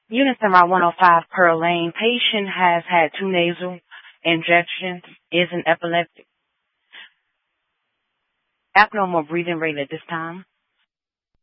Unison Route 105 Pearl Lane. Patient has had 2 nasal injections, is an epileptic. Abnormal breathing rate at this time.